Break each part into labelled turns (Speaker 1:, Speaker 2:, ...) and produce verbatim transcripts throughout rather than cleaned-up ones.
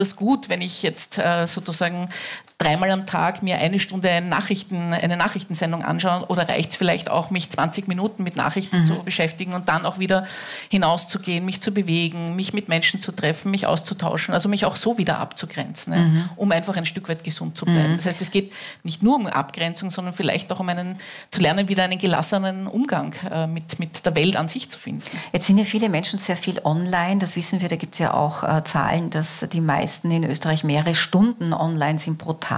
Speaker 1: das gut, wenn ich jetzt äh, sozusagen dreimal am Tag mir eine Stunde eine, Nachrichten, eine Nachrichtensendung anschaue, oder reicht es vielleicht auch, mich zwanzig Minuten mit Nachrichten mhm. zu beschäftigen und dann auch wieder hinauszugehen, mich zu bewegen, mich mit Menschen zu treffen, mich auszutauschen, also mich auch so wieder abzugrenzen, mhm. ja, um einfach ein Stück weit gesund zu bleiben. Mhm. Das heißt, es geht nicht nur um Abgrenzung, sondern vielleicht auch um einen, zu lernen, wieder einen gelassenen Umgang äh, mit, mit der Welt an sich zu finden.
Speaker 2: Jetzt sind ja viele Menschen sehr viel online, das wissen wir, da gibt es ja auch äh, Zahlen, dass die meisten in Österreich mehrere Stunden online sind pro Tag.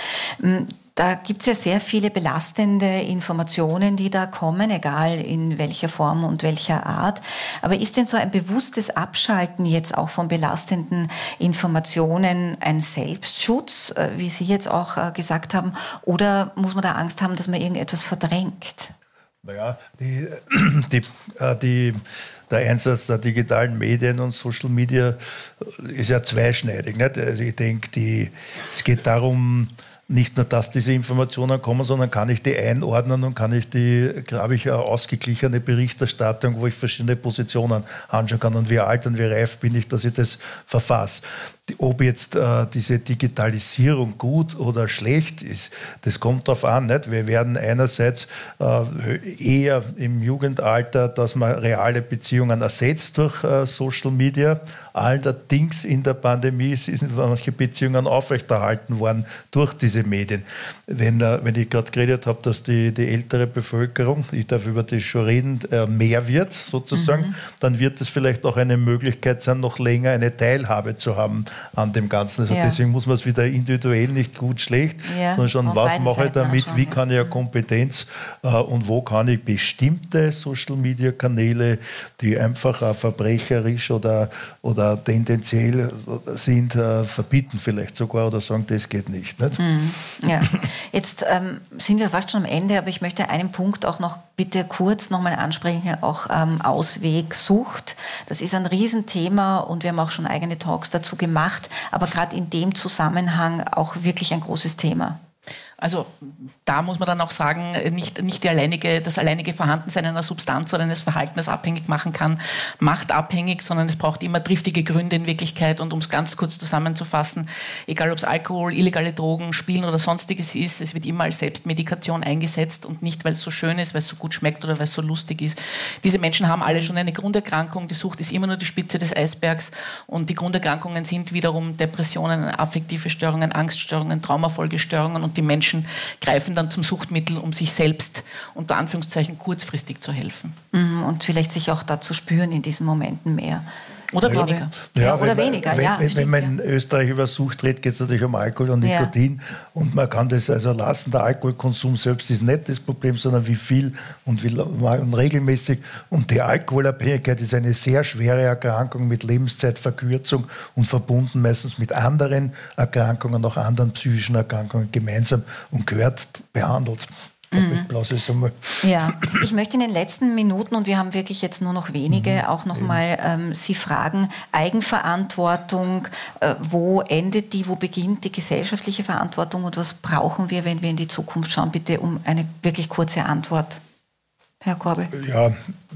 Speaker 2: Da gibt es ja sehr viele belastende Informationen, die da kommen, egal in welcher Form und welcher Art. Aber ist denn so ein bewusstes Abschalten jetzt auch von belastenden Informationen ein Selbstschutz, wie Sie jetzt auch gesagt haben, oder muss man da Angst haben, dass man irgendetwas verdrängt?
Speaker 3: Naja, die, die, die der Einsatz der digitalen Medien und Social Media ist ja zweischneidig. Nicht? Also ich denke, es geht darum, nicht nur, dass diese Informationen kommen, sondern kann ich die einordnen und kann ich die, habe ich eine ausgeglichene Berichterstattung, wo ich verschiedene Positionen anschauen kann und wie alt und wie reif bin ich, dass ich das verfasse. Ob jetzt äh, diese Digitalisierung gut oder schlecht ist, das kommt darauf an. Nicht? Wir werden einerseits äh, eher im Jugendalter, dass man reale Beziehungen ersetzt durch äh, Social Media. Allerdings in der Pandemie sind manche Beziehungen aufrechterhalten worden durch diese Medien. Wenn, äh, wenn ich gerade geredet habe, dass die, die ältere Bevölkerung, ich darf über das schon reden, äh, mehr wird sozusagen, mhm. dann wird es vielleicht auch eine Möglichkeit sein, noch länger eine Teilhabe zu haben an dem Ganzen. Also ja. Deswegen muss man es wieder individuell, nicht gut, schlecht, ja. sondern schon, was mache ich damit, schon, wie kann ich eine Kompetenz äh, und wo kann ich bestimmte Social-Media-Kanäle, die einfach äh, verbrecherisch oder, oder tendenziell sind, äh, verbieten vielleicht sogar oder sagen, das geht nicht. nicht?
Speaker 2: Mhm. Ja. Jetzt ähm, sind wir fast schon am Ende, aber ich möchte einen Punkt auch noch bitte kurz nochmal ansprechen, auch ähm, Auswegsucht. Das ist ein Riesenthema und wir haben auch schon eigene Talks dazu gemacht, aber gerade in dem Zusammenhang auch wirklich ein großes Thema.
Speaker 1: Also da muss man dann auch sagen, nicht, nicht die alleinige, das alleinige Vorhandensein einer Substanz oder eines Verhaltens abhängig machen kann, macht abhängig, sondern es braucht immer triftige Gründe in Wirklichkeit. Und um es ganz kurz zusammenzufassen, egal ob es Alkohol, illegale Drogen, Spielen oder Sonstiges ist, es wird immer als Selbstmedikation eingesetzt und nicht, weil es so schön ist, weil es so gut schmeckt oder weil es so lustig ist. Diese Menschen haben alle schon eine Grunderkrankung. Die Sucht ist immer nur die Spitze des Eisbergs und die Grunderkrankungen sind wiederum Depressionen, affektive Störungen, Angststörungen, Traumafolgestörungen und die Menschen greifen dann zum Suchtmittel, um sich selbst unter Anführungszeichen kurzfristig zu helfen.
Speaker 2: Und vielleicht sich auch da zu spüren in diesen Momenten mehr.
Speaker 1: Oder ja, weniger.
Speaker 2: Ja, ja, oder wenn, weniger,
Speaker 3: wenn,
Speaker 2: ja.
Speaker 3: Wenn,
Speaker 2: stimmt,
Speaker 3: wenn man in
Speaker 2: ja. Österreich
Speaker 3: über Sucht redet, geht es natürlich um Alkohol und Nikotin. Ja. Und man kann das also lassen. Der Alkoholkonsum selbst ist nicht das Problem, sondern wie viel und wie und regelmäßig. Und die Alkoholabhängigkeit ist eine sehr schwere Erkrankung mit Lebenszeitverkürzung und verbunden meistens mit anderen Erkrankungen, auch anderen psychischen Erkrankungen gemeinsam und gehört behandelt.
Speaker 2: Mhm. Ja, ich möchte in den letzten Minuten, und wir haben wirklich jetzt nur noch wenige, mhm. auch nochmal ähm, Sie fragen, Eigenverantwortung, äh, wo endet die, wo beginnt die gesellschaftliche Verantwortung und was brauchen wir, wenn wir in die Zukunft schauen? Bitte um eine wirklich kurze Antwort. Herr Korbel?
Speaker 3: Ja,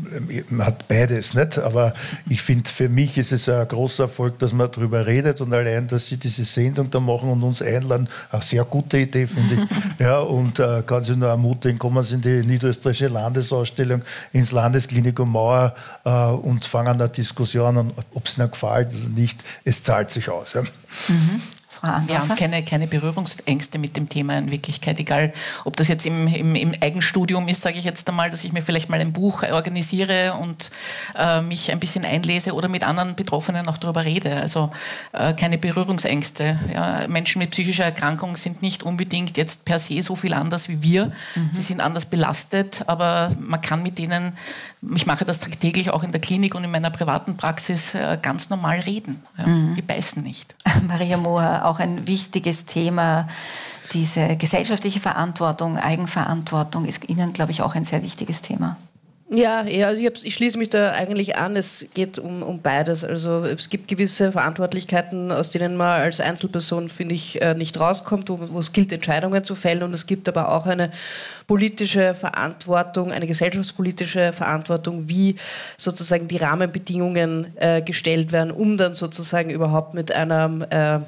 Speaker 3: man hat beides, nicht? Aber ich finde, für mich ist es ein großer Erfolg, dass man darüber redet und allein, dass Sie diese Sendung da machen und uns einladen, eine sehr gute Idee, finde ich. Ja, und äh, kann Sie nur ermutigen, kommen Sie in die niederösterreichische Landesausstellung, ins Landesklinikum Mauer äh, und fangen eine Diskussion an, ob es Ihnen gefällt oder nicht. Es zahlt sich aus. Ja.
Speaker 2: Mhm.
Speaker 1: Ja, und keine, keine Berührungsängste mit dem Thema in Wirklichkeit, egal ob das jetzt im, im, im Eigenstudium ist, sage ich jetzt einmal, dass ich mir vielleicht mal ein Buch organisiere und äh, mich ein bisschen einlese oder mit anderen Betroffenen auch darüber rede. Also äh, keine Berührungsängste. Ja. Menschen mit psychischer Erkrankung sind nicht unbedingt jetzt per se so viel anders wie wir. Mhm. Sie sind anders belastet, aber man kann mit denen, ich mache das tagtäglich auch in der Klinik und in meiner privaten Praxis, äh, ganz normal reden. Ja. Mhm. Die beißen nicht.
Speaker 2: Maria Mohr, auch ein wichtiges Thema, diese gesellschaftliche Verantwortung, Eigenverantwortung ist Ihnen, glaube ich, auch ein sehr wichtiges Thema.
Speaker 4: Ja, ja, also ich, hab, ich schließe mich da eigentlich an. Es geht um, um beides. Also es gibt gewisse Verantwortlichkeiten, aus denen man als Einzelperson, finde ich, nicht rauskommt, wo, wo es gilt, Entscheidungen zu fällen. Und es gibt aber auch eine politische Verantwortung, eine gesellschaftspolitische Verantwortung, wie sozusagen die Rahmenbedingungen äh, gestellt werden, um dann sozusagen überhaupt mit einer äh,